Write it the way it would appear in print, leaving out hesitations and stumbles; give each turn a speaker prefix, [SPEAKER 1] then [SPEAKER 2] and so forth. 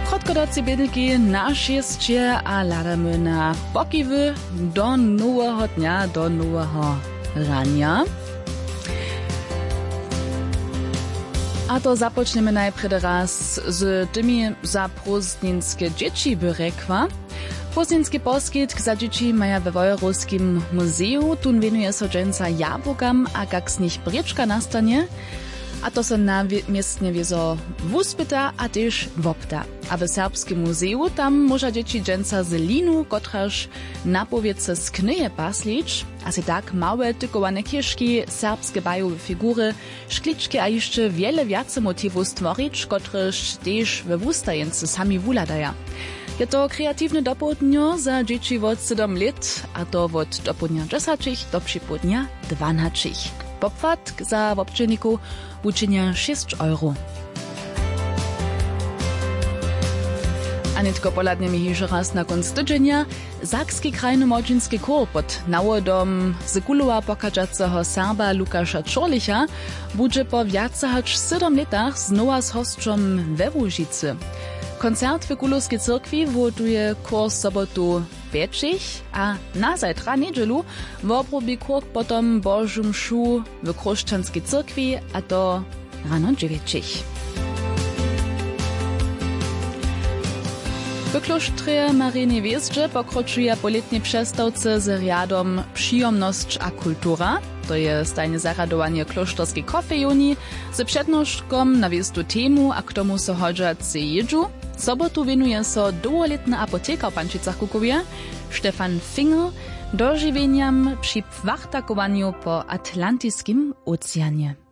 [SPEAKER 1] Krótkodocy bydlki na šestie a ladamy na pokiwy do nowego dnia, do nowego rania. A to započneme najprede raz z tymi za prózdninske dzieci by rekła. Prózdninski poskitk za dzieci maja we Wojerowskim muzeju. Tun venuje so dżęca jabłkam, a jak z nich bryczka nastanie. A to so na miestnie wiezo wuspyta, a też wopta. A w Serbskim muzeju tam może dzieci dżęca z linu, kotraż napowiedce z knyje paslić, a si tak małe tykowane kieszki, serbskie bajowe figury, szkliczki a jeszcze wiele więcej motywów stworzyć, kotreż też we wustajence sami wuladaja. Je to kreatywne dopołudnie za dzieci od 7 lat, a to od dopołudnia 10 do przypołudnia 12. Popłat za obczyniku uczynia 6 euro. A nitko poladnie mi jeszcze raz na konc tydzienia. Sakski krajno-modzinski kór pod nawodom z Kulowa pokażacego Serba Lukasza Czorlicha będzie po więcej hač 7 latach znowa z hostrzom we Łužicy. Koncert w Kulowskiej cyrkwi woduje kurs sobotu 5, a na zajtra niedzielu wobrobi kurs potom Bożu mšu w Kruščanskiej cyrkwi, a to rano 9. W kloštrze Maryjnej Wjeździe pokročuje po letniej przestawce z riadom Przyjemność a kultura. To je stajne zaradowanie kloštorskiej kofejuni z przednożkom na wiestu temu, a k tomu so hodžace jedžu. Sobotu venuje so długoletna apoteka w Pančicach-Kukowie, Stefan Finger, dożywieniam przy wachtakowaniu po Atlantyckim Oceanie.